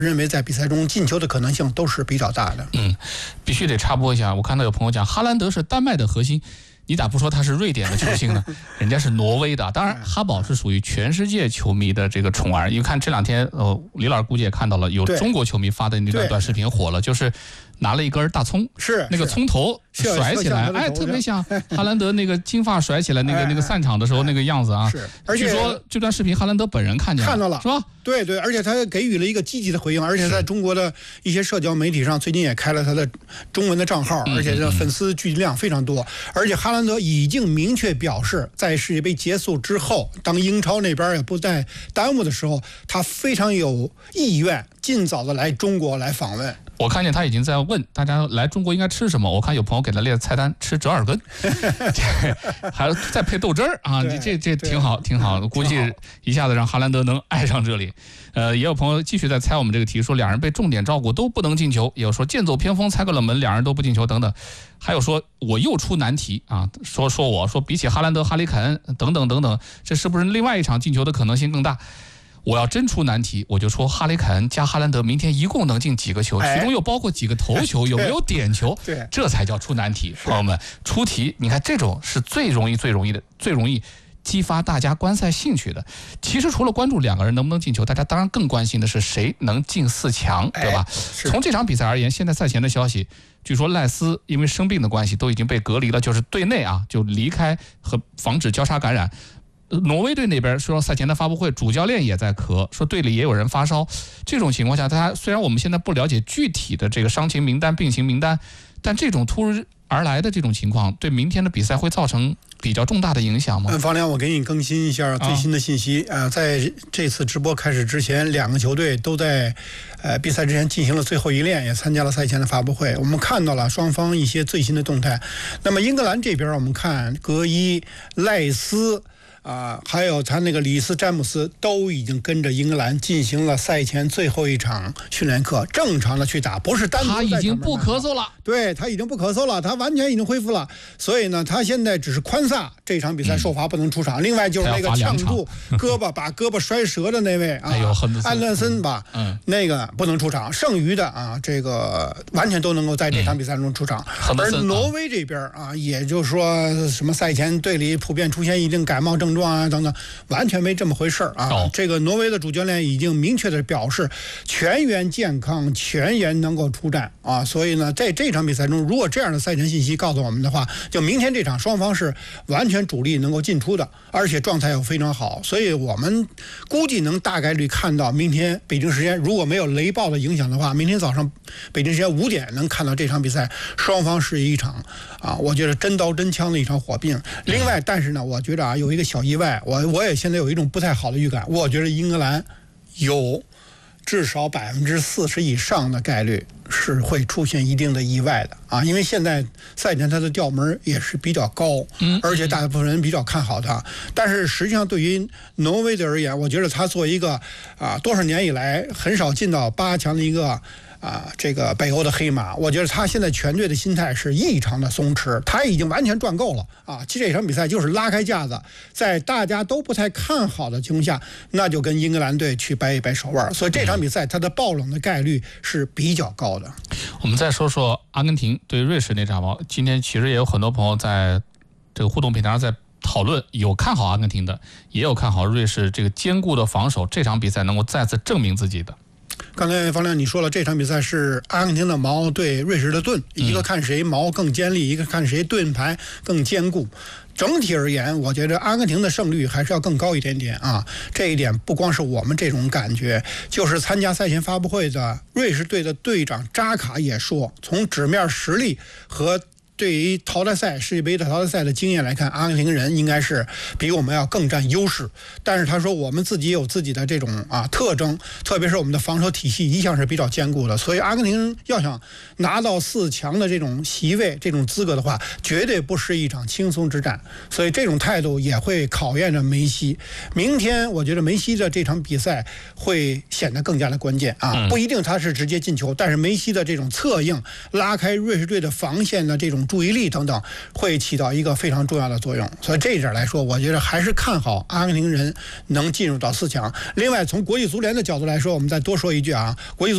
认为在比赛中进球的可能性都是比较大的。 必须得插播一下，我看到有朋友讲哈兰德是丹麦的核心。你咋不说他是瑞典的球星呢？人家是挪威的。当然，哈堡是属于全世界球迷的这个宠儿。因为看这两天，李老师估计也看到了，有中国球迷发的那段短视频火了，就是拿了一根大葱， 是那个葱头甩起来，哎，特别像哈兰德那个金发甩起来那个散场的时候那个样子啊。 是，而且据说这段视频哈兰德本人看到了，是吧？ 对，而且他给予了一个积极的回应，而且在中国的一些社交媒体上，最近也开了他的中文的账号，而且这粉丝聚集量非常多。而且哈兰德已经明确表示，在世界杯结束之后，当英超那边也不再耽误的时候，他非常有意愿尽早的来中国来访问。 我看见他已经在问大家来中国应该吃什么，我看有朋友给他列菜单，吃折耳根，还再配豆汁儿啊，这挺好，估计一下子让哈兰德能爱上这里。也有朋友继续在猜我们这个题，说两人被重点照顾都不能进球，也有说剑走偏锋猜个冷门，两人都不进球等等，还有说我又出难题啊，说比起哈兰德、哈里凯恩等等，这是不是另外一场进球的可能性更大？我要真出难题，我就说哈里凯恩加哈兰德明天一共能进几个球，其中又包括几个头球，有没有点球？ 对， 这才叫出难题。朋友们，出题，你看这种是最容易激发大家观赛兴趣的。其实除了关注两个人能不能进球，大家当然更关心的是谁能进4强，对吧？从这场比赛而言，现在赛前的消息，据说赖斯因为生病的关系都已经被隔离了，就是队内就离开和防止交叉感染。挪威队那边说赛前的发布会，主教练也在咳，说队里也有人发烧。这种情况下，虽然我们现在不了解具体的这个伤情名单、病情名单，但这种突如而来的这种情况，对明天的比赛会造成比较重大的影响吗？ 方亮，我给你更新一下最新的信息在这次直播开始之前，两个球队都在比赛之前进行了最后一练，也参加了赛前的发布会。我们看到了双方一些最新的动态。那么英格兰这边，我们看格伊、赖斯。还有他那个里斯詹姆斯都已经跟着英格兰进行了赛前最后一场训练课，正常的去打，不是单独。 他已经不咳嗽了， 对，他已经不咳嗽了，他完全已经恢复了。所以呢，他现在只是宽萨这场比赛受罚不能出场。另外就是那个呛住胳膊把胳膊摔折的那位安德森吧，那个不能出场。剩余的这个完全都能够在这场比赛中出场。而挪威这边也就是说什么赛前队里普遍出现一定感冒症状等等，完全没这么回事这个挪威的主教练已经明确的表示，全员健康，全员能够出战所以呢，在这场比赛中，如果这样的赛前信息告诉我们的话，就明天这场双方是完全主力能够进出的，而且状态又非常好，所以我们估计能大概率看到明天北京时间，如果没有雷暴的影响的话，明天早上北京时间5点能看到这场比赛，双方是一场我觉得真刀真枪的一场火并。另外，但是呢，我觉得有一个小意外，我也现在有一种不太好的预感，我觉得英格兰有至少40%以上的概率是会出现一定的意外的因为现在赛前他的调门也是比较高，而且大部分人比较看好他。但是实际上对于挪威队而言，我觉得他做一个多少年以来很少进到8强的一个这个北欧的黑马，我觉得他现在全队的心态是异常的松弛，他已经完全赚够了这场比赛就是拉开架子，在大家都不太看好的情况下，那就跟英格兰队去掰一掰手腕，所以这场比赛他的爆冷的概率是比较高的。 我们再说说阿根廷对瑞士那场吧。今天其实也有很多朋友在这个互动平台上在讨论，有看好阿根廷的，也有看好瑞士这个坚固的防守，这场比赛能够再次证明自己的。 刚才方亮你说了，这场比赛是阿根廷的矛对瑞士的盾，一个看谁矛更尖利，一个看谁盾牌更坚固。整体而言，我觉得阿根廷的胜率还是要更高一点点这一点不光是我们这种感觉，就是参加赛前发布会的瑞士队的队长扎卡也说，从纸面实力和对于世界杯的淘汰赛的经验来看，阿根廷人应该是比我们要更占优势。但是他说我们自己有自己的这种特征，特别是我们的防守体系一向是比较坚固的，所以阿根廷要想拿到4强的这种席位、这种资格的话，绝对不是一场轻松之战。所以这种态度也会考验着梅西。明天我觉得梅西的这场比赛会显得更加的关键不一定他是直接进球，但是梅西的这种策应、拉开瑞士队的防线的这种注意力等等，会起到一个非常重要的作用。所以这一点来说，我觉得还是看好阿根廷人能进入到4强。另外，从国际足联的角度来说，我们再多说一句国际足